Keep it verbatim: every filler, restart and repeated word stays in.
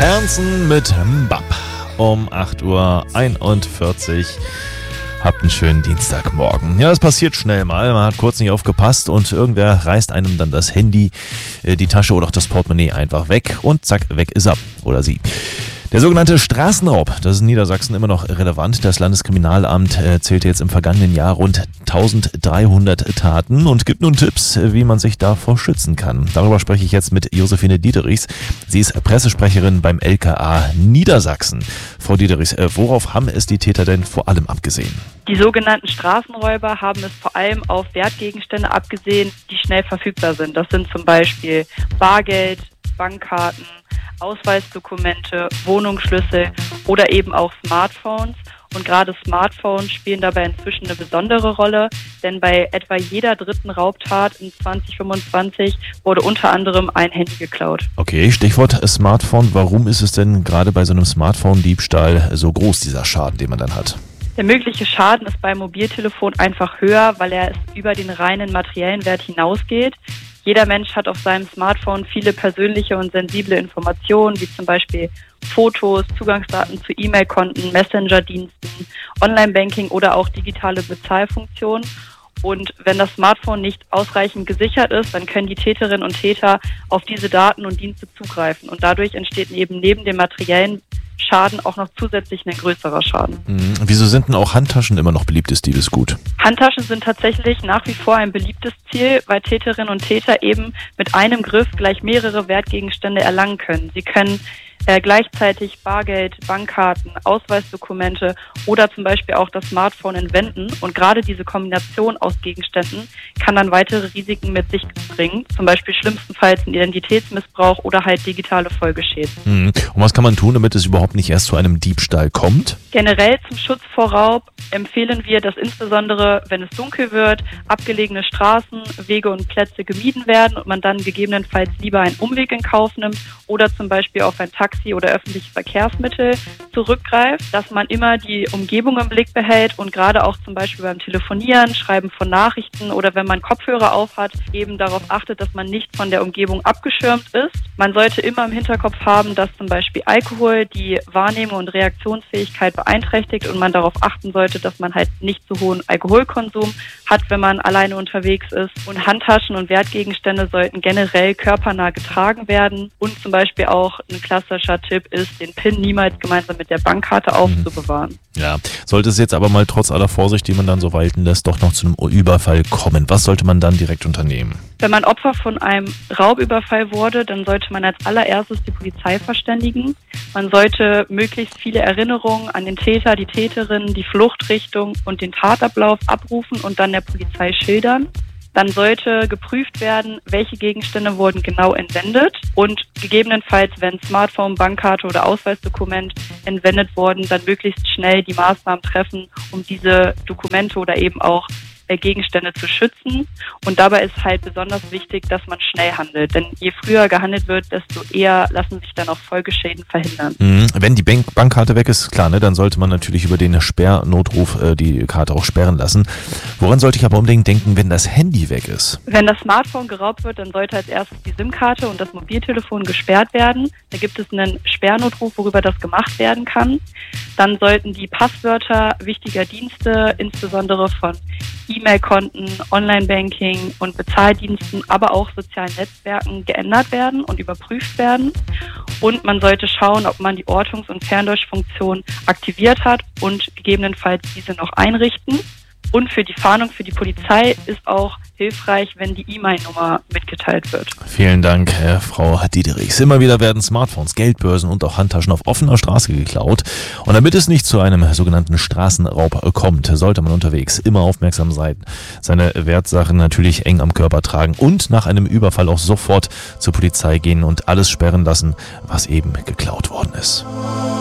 Hanson mit Mbap um acht Uhr einundvierzig. Habt einen schönen Dienstagmorgen. Ja, es passiert schnell mal. Man hat kurz nicht aufgepasst und irgendwer reißt einem dann das Handy, die Tasche oder auch das Portemonnaie einfach weg und zack, weg ist er oder sie. Der sogenannte Straßenraub, das ist in Niedersachsen immer noch relevant. Das Landeskriminalamt äh, zählte jetzt im vergangenen Jahr rund eintausenddreihundert Taten und gibt nun Tipps, wie man sich davor schützen kann. Darüber spreche ich jetzt mit Josephine Diederichs. Sie ist Pressesprecherin beim L K A Niedersachsen. Frau Diederichs, äh, worauf haben es die Täter denn vor allem abgesehen? Die sogenannten Straßenräuber haben es vor allem auf Wertgegenstände abgesehen, die schnell verfügbar sind. Das sind zum Beispiel Bargeld, Bankkarten, Ausweisdokumente, Wohnungsschlüssel oder eben auch Smartphones. Und gerade Smartphones spielen dabei inzwischen eine besondere Rolle, denn bei etwa jeder dritten Raubtat in zwanzig fünfundzwanzig wurde unter anderem ein Handy geklaut. Okay, Stichwort Smartphone. Warum ist es denn gerade bei so einem Smartphone-Diebstahl so groß, dieser Schaden, den man dann hat? Der mögliche Schaden ist beim Mobiltelefon einfach höher, weil er über den reinen materiellen Wert hinausgeht. Jeder Mensch hat auf seinem Smartphone viele persönliche und sensible Informationen, wie zum Beispiel Fotos, Zugangsdaten zu E-Mail-Konten, Messenger-Diensten, Online-Banking oder auch digitale Bezahlfunktionen. Und wenn das Smartphone nicht ausreichend gesichert ist, dann können die Täterinnen und Täter auf diese Daten und Dienste zugreifen. Und dadurch entsteht eben neben dem materiellen Schaden auch noch zusätzlich ein größerer Schaden. Mhm. Wieso sind denn auch Handtaschen immer noch beliebtes Diebesgut? Handtaschen sind tatsächlich nach wie vor ein beliebtes Ziel, weil Täterinnen und Täter eben mit einem Griff gleich mehrere Wertgegenstände erlangen können. Sie können äh, gleichzeitig Bargeld, Bankkarten, Ausweisdokumente oder zum Beispiel auch das Smartphone entwenden. Und gerade diese Kombination aus Gegenständen kann dann weitere Risiken mit sich bringen, zum Beispiel schlimmstenfalls ein Identitätsmissbrauch oder halt digitale Folgeschäden. Mhm. Und was kann man tun, damit es überhaupt nicht erst zu einem Diebstahl kommt? Generell zum Schutz vor Raub empfehlen wir, dass insbesondere, wenn es dunkel wird, abgelegene Straßen, Wege und Plätze gemieden werden und man dann gegebenenfalls lieber einen Umweg in Kauf nimmt oder zum Beispiel auf ein Taxi oder öffentliche Verkehrsmittel zurückgreift, dass man immer die Umgebung im Blick behält und gerade auch zum Beispiel beim Telefonieren, Schreiben von Nachrichten oder wenn man Kopfhörer aufhat, eben darauf achtet, dass man nicht von der Umgebung abgeschirmt ist. Man sollte immer im Hinterkopf haben, dass zum Beispiel Alkohol die Wahrnehmung und Reaktionsfähigkeit beeinträchtigt und man darauf achten sollte, dass man halt nicht zu hohen Alkoholkonsum hat, wenn man alleine unterwegs ist. Und Handtaschen und Wertgegenstände sollten generell körpernah getragen werden. Und zum Beispiel auch ein klassischer Tipp ist, den PIN niemals gemeinsam mit der Bankkarte aufzubewahren. Ja, sollte es jetzt aber mal trotz aller Vorsicht, die man dann so walten lässt, doch noch zu einem Überfall kommen, was sollte man dann direkt unternehmen? Wenn man Opfer von einem Raubüberfall wurde, dann sollte man als allererstes die Polizei verständigen. Man sollte möglichst viele Erinnerungen an den Täter, die Täterin, die Fluchtrichtung und den Tatablauf abrufen und dann der Polizei schildern. Dann sollte geprüft werden, welche Gegenstände wurden genau entwendet und gegebenenfalls, wenn Smartphone, Bankkarte oder Ausweisdokument entwendet wurden, dann möglichst schnell die Maßnahmen treffen, um diese Dokumente oder eben auch Gegenstände zu schützen. Und dabei ist halt besonders wichtig, dass man schnell handelt. Denn je früher gehandelt wird, desto eher lassen sich dann auch Folgeschäden verhindern. Mhm. Wenn die Bank- Bankkarte weg ist, klar, ne, dann sollte man natürlich über den Sperrnotruf äh, die Karte auch sperren lassen. Woran sollte ich aber unbedingt denken, wenn das Handy weg ist? Wenn das Smartphone geraubt wird, dann sollte als erstes die SIM-Karte und das Mobiltelefon gesperrt werden. Da gibt es einen Sperrnotruf, worüber das gemacht werden kann. Dann sollten die Passwörter wichtiger Dienste, insbesondere von E-Mail-Konten, Online-Banking und Bezahldiensten, aber auch sozialen Netzwerken geändert werden und überprüft werden. Und man sollte schauen, ob man die Ortungs- und Fernlöschfunktion aktiviert hat und gegebenenfalls diese noch einrichten. Und für die Fahndung für die Polizei ist auch hilfreich, wenn die E-Mail-Nummer mitgeteilt wird. Vielen Dank, äh, Frau Diederichs. Immer wieder werden Smartphones, Geldbörsen und auch Handtaschen auf offener Straße geklaut. Und damit es nicht zu einem sogenannten Straßenraub kommt, sollte man unterwegs immer aufmerksam sein, seine Wertsachen natürlich eng am Körper tragen und nach einem Überfall auch sofort zur Polizei gehen und alles sperren lassen, was eben geklaut worden ist.